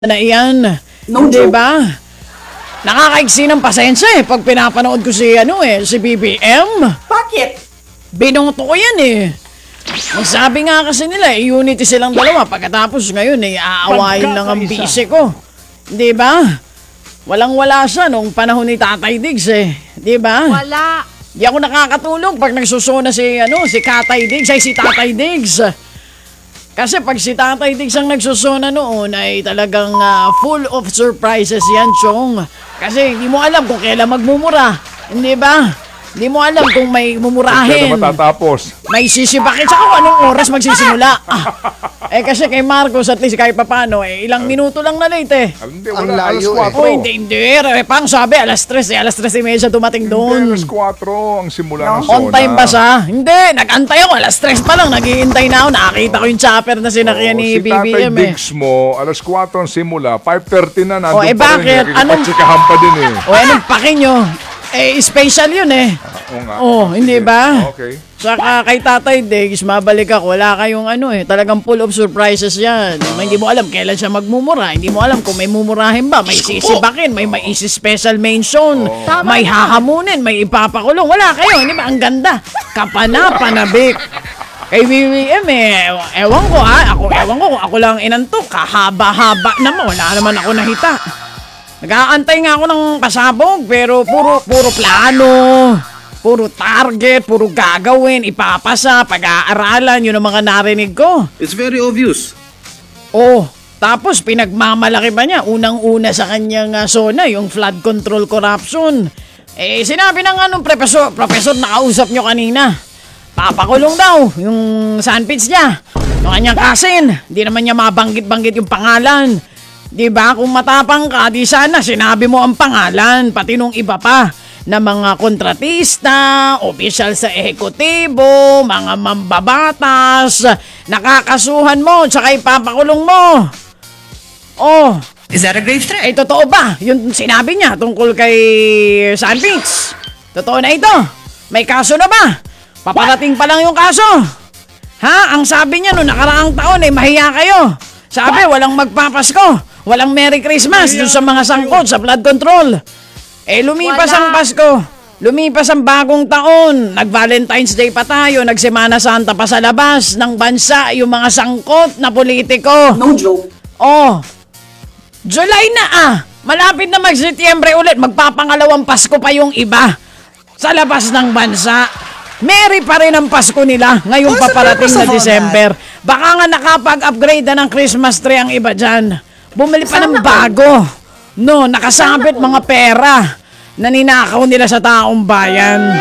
na iyan. No Di joke. ba? Nakakaigsi ng pasensya pag pinapanood ko si BBM. Bakit? Binoto ko yan Ang sabi nga kasi nila, unity silang dalawa. Pagkatapos ngayon, aawayin lang ang bise ko. Di ba? Walang-wala siya nung panahon ni Tatay Diggs Di ba? Wala. Di ako nakakatulog pag nagsusuna si Tatay Diggs si Tatay Diggs. Kasi pag si Tatay Diggs ang nagsusuna noon ay talagang full of surprises yan, Chong. Kasi hindi mo alam kung kailan magmumura. Hindi ba? Hindi mo alam kung may mumurahin. Kailan matatapos? May sisibakin. Saka kung anong oras magsisimula. Kasi kay Marcos at least kahit papano, ilang minuto lang na late Hindi, Ang wala. layo Alas 4. Oh, hindi. Pang sabi, alas 3 alas 3:30 dumating doon. Alas 4 ang simula ng On sona. time ba siya? Hindi, nag-antay ako. Alas 3 pa lang, naghihintay na ako. Nakakita ko yung chopper na sinakyan ni Si Tatay BBM Diggs mo, alas 4 ang simula, 5:30 na, nandun pa bakit? rin. Nakikipagtsikahan pa din Anong paki nyo? Special yun Oo nga. hindi Sige. ba? Okay. Saka kay Tatay Diggs, mabalik ako. Wala kayong talagang full of surprises yan. Hindi mo alam kailan siya magmumura. Hindi mo alam kung may mumurahin ba. May sisibakin, may special mention, may hahamunin, may ipapakulong. Wala kayo, hindi ba? Ang ganda. Kapana-panabik. Kay BBM ewan ko ewan ko kung ako lang inantok. Kahaba-haba naman. Wala naman ako nahita. Nag-aantay nga ako ng pasabog pero puro plano, puro target, puro gagawin, ipapasa, pag-aaralan, yun ang mga narinig ko. It's very obvious. Tapos pinagmamalaki pa niya, unang-una sa kanyang zona, yung flood control corruption. Sinabi na nga nung professor na kausap nyo kanina, papakulong daw yung sandpits niya, yung kanyang kasin, hindi naman niya mabanggit-banggit yung pangalan. Diba? Kung matapang ka, di sana sinabi mo ang pangalan, pati nung iba pa na mga kontratista, opisyal sa ehekutibo, mga mambabatas, nakakasuhan mo, tsaka ipapakulong mo. Is that a grave threat? Totoo ba? Yung sinabi niya tungkol kay Sandpits. Totoo na ito? May kaso na ba? Paparating pa lang yung kaso. Ang sabi niya noong nakaraang taon mahiya kayo. Sabi, walang magpapasko. Walang Merry Christmas dun sa mga sangkot sa flood control. Lumipas ang Pasko. Lumipas ang bagong taon. Nag-Valentine's Day pa tayo. Nag-Semana Santa pa sa labas ng bansa yung mga sangkot na politiko. No joke. July na Malapit na mag-Setyembre ulit. Magpapangalawang Pasko pa yung iba sa labas ng bansa. Merry pa rin ang Pasko nila ngayong paparating na December. Baka nga nakapag-upgrade na ng Christmas tree ang iba dyan. Bumili pa ng bago. Nakasabit mga pera na ninakaw nila sa taong bayan.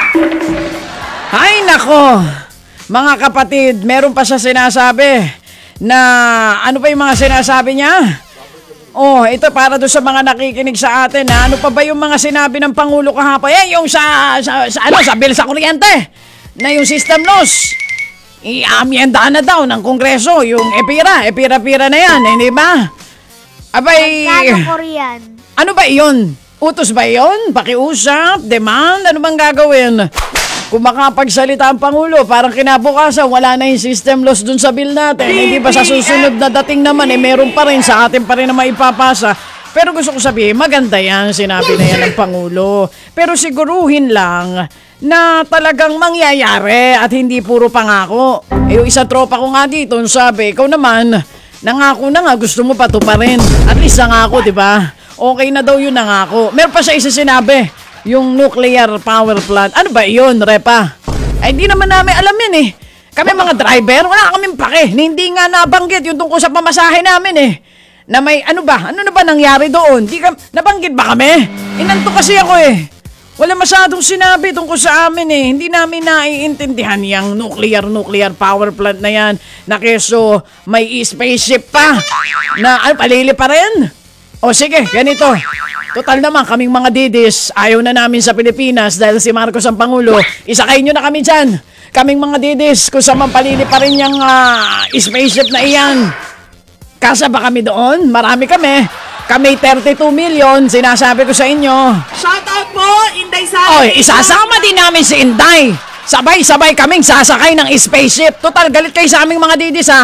Ay nako, mga kapatid, meron pa siya sinasabi na ano pa yung mga sinasabi niya? Ito para doon sa mga nakikinig sa atin. Ano pa ba yung mga sinabi ng Pangulo kahapon? Yung sa bill sa kuryente na yung system loss. I-amyenda na daw ng Kongreso yung epira na yan, hindi ba? Abay, Magkano Korean? ano ba iyon? Utos ba iyon? Pakiusap? Demand? Ano bang gagawin? Kung makapagsalita ang Pangulo, parang kinabukasan, wala na yung system loss dun sa bill natin. Hindi ba sa susunod na dating naman, meron pa rin, sa atin pa rin na maipapasa. Pero gusto ko sabihin, maganda yan, sinabi na yan ng Pangulo. Pero siguruhin lang na talagang mangyayari at hindi puro pangako. Yung isa tropa ko nga dito, sabi, ikaw naman, nangako na nga, gusto mo pa to pa rin. At least nangako, di ba? Okay na daw yun nangako. Meron pa siya isa sinabi, yung nuclear power plant. Ano ba yun, Repa? Hindi naman namin alam yan Kami mga driver, wala kaming pake. Hindi nga nabanggit yung tungkol sa pamasahe namin Na may ano na ba nangyari doon? Nabanggit ba kami? Inanto kasi ako Wala masyadong sinabi tungkol sa amin Hindi namin naiintindihan yung nuclear power plant na yan. Na keso may spaceship pa. Na palili pa rin. Sige, ganito. Total naman, kaming mga didis, ayaw na namin sa Pilipinas dahil si Marcos ang Pangulo. Isakay nyo na kami dyan. Kaming mga didis, kung saan man palili pa rin yung spaceship na iyan. Kasa ba kami doon? Marami kami. Kami 32 million, sinasabi ko sa inyo. Shout out po, Inday Sari. Isasama din namin si Inday. Sabay-sabay kaming sasakay ng spaceship. Total, galit kayo sa aming mga didis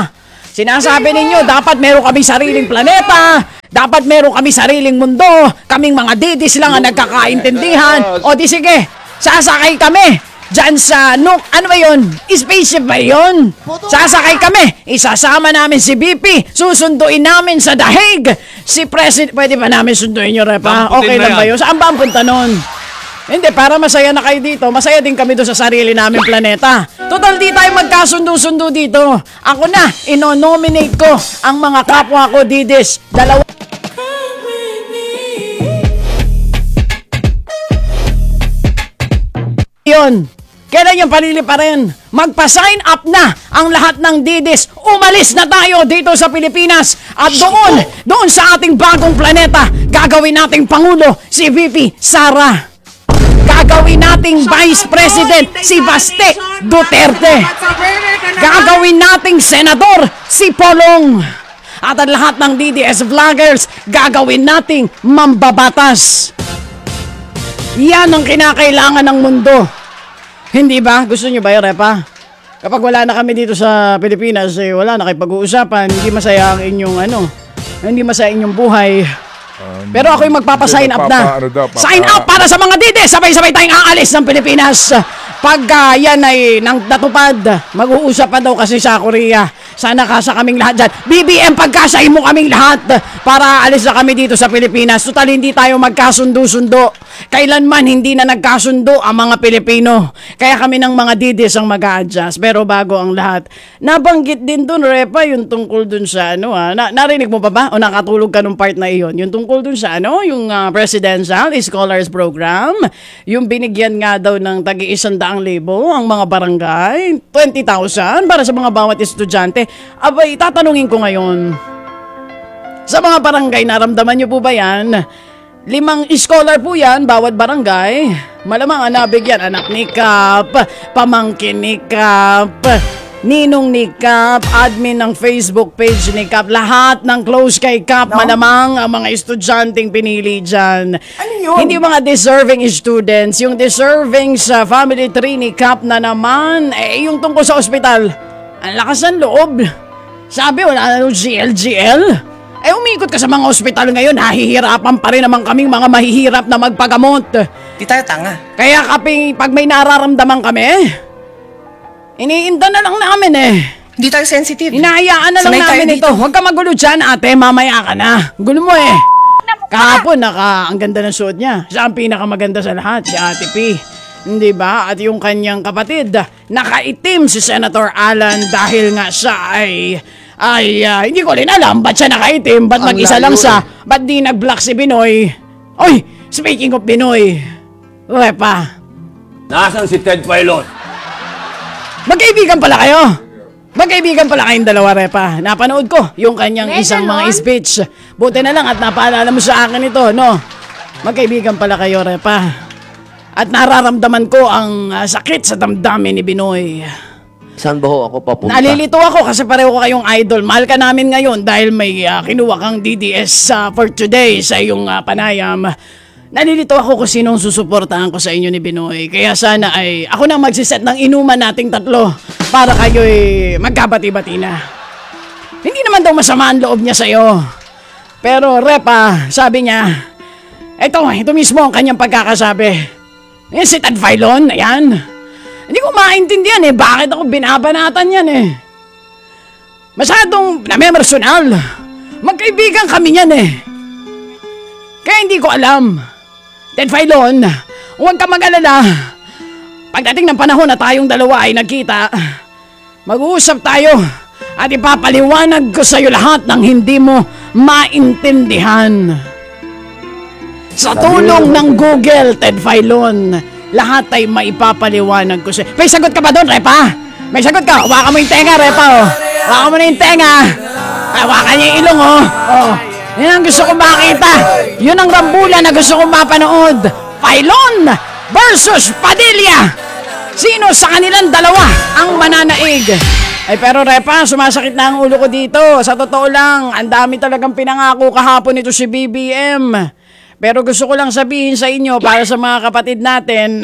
Sinasabi ninyo, dapat meron kami sariling planeta, dapat meron kami sariling mundo, kaming mga didis lang ang nagkakaintindihan. O di sige, sasakay kami diyan sa, ano ba yun? Spaceship ba yun? Sasakay kami, isasama namin si BP, susunduin namin sa Dahig. Si President, pwede ba namin sunduin nyo, Repa? Okay lang ba yun? Saan ba ang punta nun? Hindi, para masaya na kayo dito, masaya din kami doon sa sarili namin planeta. Total, di tayo magkasundo-sundo dito. Ako na, ino-nominate ko ang mga kapwa ko, didis. Dalawa. Yun. Kailan yung panili pa rin? Magpa-sign up na ang lahat ng didis. Umalis na tayo dito sa Pilipinas. At doon sa ating bagong planeta, gagawin nating Pangulo si VP Sara. Gagawin nating Vice President si Baste Duterte. Gagawin nating Senador si Polong. At ang lahat ng DDS vloggers, gagawin nating mambabatas. Yan ang kinakailangan ng mundo. Hindi ba? Gusto nyo ba yun, Repa? Kapag wala na kami dito sa Pilipinas, wala na kayo pag-uusapan, hindi masaya ang inyong hindi masaya inyong buhay. Pero ako yung magpapasign up na. Sign up para sa mga didi! Sabay-sabay tayong aalis ng Pilipinas. Pag yan ay natupad, mag-uusap pa daw kasi sa Korea. Sana kasa kaming lahat dyan. BBM, pagkasahin mo kaming lahat para alis na kami dito sa Pilipinas. Total, hindi tayo magkasundo-sundo. Kailanman hindi na nagkasundo ang mga Pilipino. Kaya kami ng mga didis ang mag-a-adjust. Pero bago ang lahat, nabanggit din dun, Repa, yung tungkol dun sa narinig mo pa ba? O nakatulog ka nung part na iyon? Yung tungkol dun sa yung Presidential Scholars Program. Yung binigyan nga daw ng tagi-100,000 ang mga barangay. 20,000 para sa mga bawat estudyante. Abay, tatanungin ko ngayon. Sa mga barangay, naramdaman nyo po ba yan? 5 scholar po yan, bawat barangay. Malamang nabigyan anak ni Kap, pamangkin ni Kap, ninong ni Kap, admin ng Facebook page ni Kap, lahat ng close kay Kap, malamang ang mga estudyanteng pinili dyan. Ano yun? Hindi mga deserving students, yung deserving sa family tree ni Kap na naman, yung tungkol sa ospital. Ang lakas ng loob. Sabi, wala na yung GLGL. Umikot ka sa mga ospital ngayon, hahihirapan pa rin naman kaming mga mahihirap na magpagamot. Di tayo tanga. Kaya pag may nararamdaman kami, iniinda na lang namin Hindi tayo sensitive. Hinahayaan na lang Sanay namin tayo ito. dito. Huwag ka magulo dyan, ate, mamaya ka na. Gulo mo Kahapon, ang ganda ng suot niya. Siya ang pinakamaganda sa lahat, si Ate P. Hindi ba? At yung kanyang kapatid, nakaitim si Senator Alan dahil nga siya hindi ko rin alam ba't siya nakaitim, ba't mag-isa lang siya, ba't di nag-block si Binoy. Oy, speaking of Binoy, Repa. Nasaan si Ted Filon? Magkaibigan pala kayo. Magkaibigan pala kayong dalawa, Repa. Napanood ko yung kanyang isang mga speech. Buti na lang at napaalala mo sa akin ito, no? Magkaibigan pala kayo, Repa. At nararamdaman ko ang sakit sa damdamin ni Binoy. Saan ba ho ako papunta? Nalilito ako kasi pareho ko kayong idol. Mahal ka namin ngayon dahil may kinuha kang DDS for today sa iyong panayam. Nalilito ako kung sinong susuportahan ko sa inyo ni Binoy. Kaya sana ay ako na magsiset ng inuman nating tatlo para kayo'y magkabati-bati na. Hindi naman daw masama ang loob niya sa'yo. Pero Repa, sabi niya, ito mismo ang kanyang pagkakasabi. Si Ted Filon, ayan. Hindi ko maintindihan bakit ako binabanatan yan Masyadong namemersonal. Magkaibigan kami yan Kaya hindi ko alam. Ted Filon, huwag ka mag-alala. Pagdating ng panahon na tayong dalawa ay nagkita, mag-uusap tayo at ipapaliwanag ko sa'yo lahat ng hindi mo maintindihan. Sa tulong ng Google, Ted Filon, lahat ay maipapaliwanag ko sa'yo. May sagot ka ba doon, Repa? May sagot ka? Hawakan mo yung tenga, Repa, Hawakan mo na yung tenga. Hawakan niya yung ilong, Yan ang gusto kong makita. Yun ang rambulan na gusto kong mapanood. Filon versus Padilla. Sino sa kanilang dalawa ang mananaig? Pero Repa, sumasakit na ang ulo ko dito. Sa totoo lang, ang dami talagang pinangako kahapon ito si BBM. Pero gusto ko lang sabihin sa inyo para sa mga kapatid natin,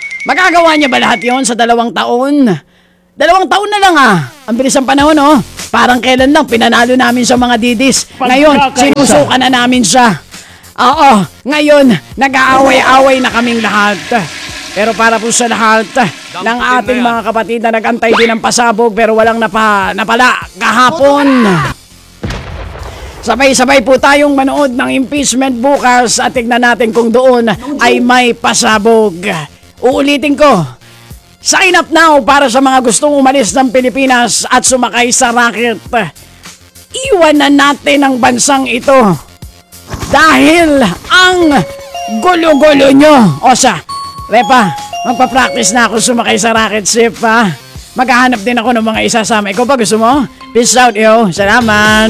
magagawa niya ba lahat yon sa 2 taon? 2 taon na lang Ang bilis ang panahon, Parang kailan lang pinanalo namin sa mga didis. Ngayon, sinusuka na namin siya. Oo, ngayon, nag-aaway-away na kaming lahat. Pero para po sa lahat ng ating mga kapatid na nag-antay din ng pasabog pero walang napala kahapon. Sabay-sabay po tayong manood ng impeachment bukas at tignan natin kung doon ay may pasabog. Uulitin ko, sign up now para sa mga gustong umalis ng Pilipinas at sumakay sa rocket. Iwan na natin ang bansang ito dahil ang gulo-gulo nyo. Osa, Repa, magpa-practice na ako sumakay sa rocket ship ha. Maghahanap din ako ng mga isasama. Ikaw ba gusto mo? Peace out yo. Salamat.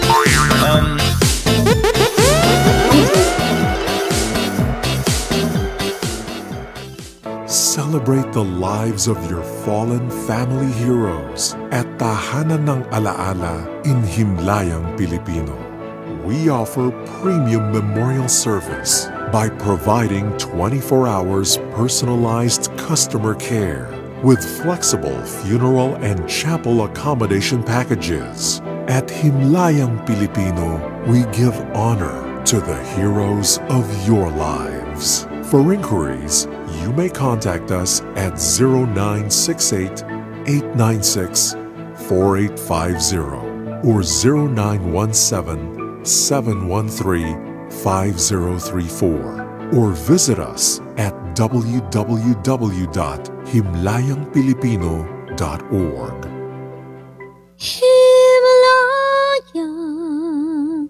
Celebrate the lives of your fallen family heroes at Tahanan ng Alaala in Himlayang Pilipino. We offer premium memorial service by providing 24 hours personalized customer care with flexible funeral and chapel accommodation packages. At Himlayang Pilipino, we give honor to the heroes of your lives. For inquiries, you may contact us at 0968-896-4850 or 0917-713-5034 or visit us at www.himlayangpilipino.org. Himlayang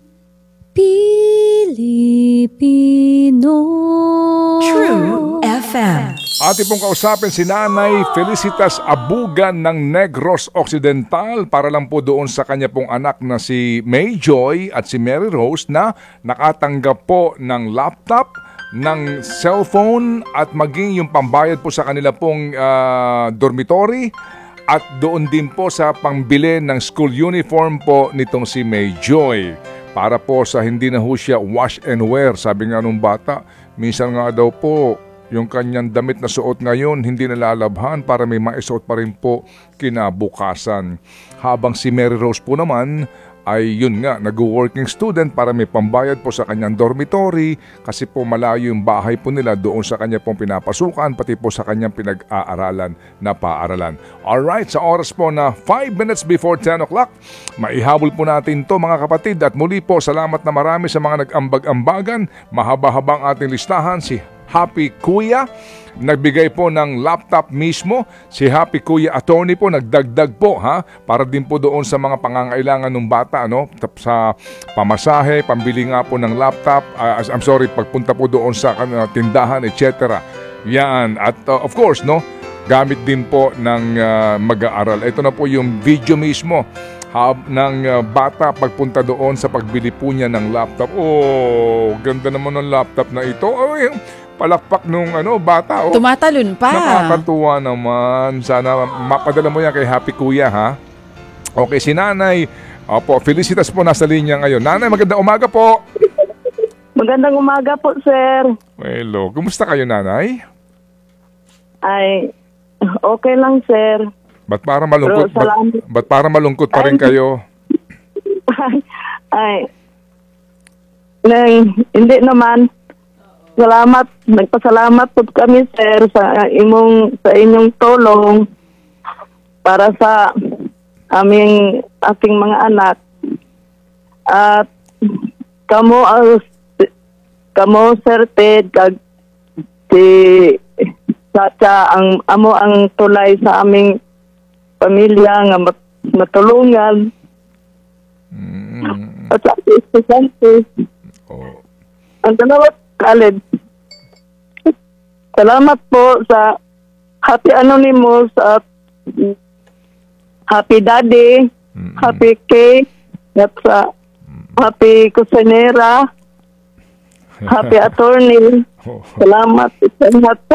Pilipino. True FM. Ating pong kausapin si Nanay Felicitas Abugan ng Negros Occidental para lang po doon sa kanya pong anak na si May Joy at si Mary Rose na nakatanggap po ng laptop, ng cellphone at maging yung pambayad po sa kanila pong dormitory at doon din po sa pangbili ng school uniform po nitong si May Joy. Para po sa hindi na ho siya wash and wear. Sabi nga nung bata, minsan nga daw po, yung kanyang damit na suot ngayon, hindi nalalabhan para may maisuot pa rin po kinabukasan. Habang si Mary Rose po naman, ay yun nga, nag-working student para may pambayad po sa kanyang dormitory kasi po malayo yung bahay po nila doon sa kanya pong pinapasukan, pati po sa kanyang pinag-aaralan na paaralan. Alright, sa oras po na 5 minutes before 10 o'clock, maihabol po natin to mga kapatid at muli po salamat na marami sa mga nag-ambag-ambagan, mahaba-habang ating listahan si Happy Kuya, nagbigay po ng laptop mismo. Si Happy Kuya Attorney po, nagdagdag po ha, para din po doon sa mga pangangailangan ng bata, no? Sa pamasahe, pambili nga po ng laptop, pagpunta po doon sa tindahan, etc. Yan, at of course, no, gamit din po ng mag-aaral. Ito na po yung video mismo ng bata pagpunta doon sa pagbili po niya ng laptop. Oh, ganda naman ng laptop na ito. Ay, palakpak nung bata. Oh. Tumatalon pa. Nakakatuwa naman. Sana mapadala mo yan kay Happy Kuya, ha? Okay, si Nanay. Opo, Felicitas po nasa linya ngayon. Nanay, magandang umaga po. Magandang umaga po, sir. Hello. Kumusta kayo, Nanay? Ay, okay lang, sir. Ba't para malungkot? Ba't para malungkot pa rin kayo? Hindi naman. Salamat, nagpasalamat po kami, sir, sa inyong tulong para sa aking mga anak. At kamo Sir Ted, si Chacha ang tulay sa aming pamilya nga matulungan. At sa estudyante. Ang dalawat Khaled. Salamat po sa Happy Anonymous at Happy Daddy, Happy K, at sa Happy Kusinera, Happy Attorney. Salamat sa